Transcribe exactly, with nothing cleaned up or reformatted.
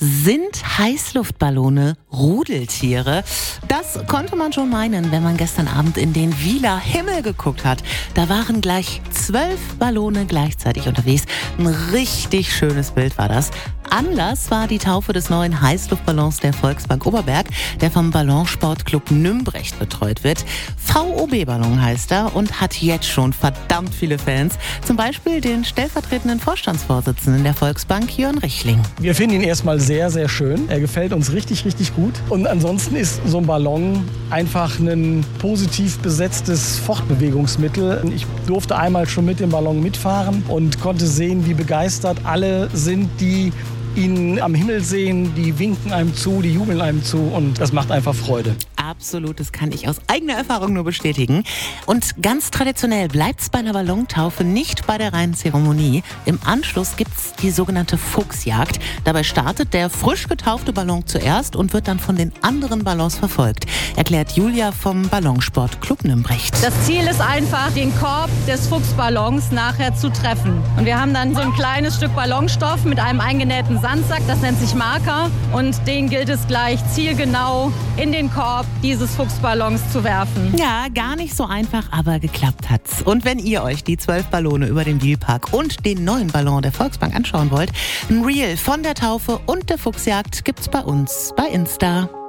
Sind Heißluftballone Rudeltiere? Das konnte man schon meinen, wenn man gestern Abend in den Wieler Himmel geguckt hat. Da waren gleich zwölf Ballone gleichzeitig unterwegs. Ein richtig schönes Bild war das. Anlass war die Taufe des neuen Heißluftballons der Volksbank Oberberg, der vom Ballonsportclub Nümbrecht betreut wird. V O B-Ballon heißt er und hat jetzt schon verdammt viele Fans. Zum Beispiel den stellvertretenden Vorstandsvorsitzenden der Volksbank, Jörn Richling. Wir finden ihn erstmal sehr, sehr schön. Er gefällt uns richtig, richtig gut. Und ansonsten ist so ein Ballon einfach ein positiv besetztes Fortbewegungsmittel. Ich durfte einmal schon mit dem Ballon mitfahren und konnte sehen, wie begeistert alle sind, die ihn am Himmel sehen, die winken einem zu, die jubeln einem zu und das macht einfach Freude. Absolut, das kann ich aus eigener Erfahrung nur bestätigen. Und ganz traditionell bleibt es bei einer Ballontaufe nicht bei der reinen Zeremonie. Im Anschluss gibt es die sogenannte Fuchsjagd. Dabei startet der frisch getaufte Ballon zuerst und wird dann von den anderen Ballons verfolgt, erklärt Julia vom Ballonsportclub Nümbrecht. Das Ziel ist einfach, den Korb des Fuchsballons nachher zu treffen. Und wir haben dann so ein kleines Stück Ballonstoff mit einem eingenähten Sandsack, das nennt sich Marker. Und den gilt es gleich zielgenau in den Korb dieses Fuchsballons zu werfen. Ja, gar nicht so einfach, aber geklappt hat's. Und wenn ihr euch die zwölf Ballone über den Wielpark und den neuen Ballon der Volksbank anschauen wollt, ein Reel von der Taufe und der Fuchsjagd gibt's bei uns bei Insta.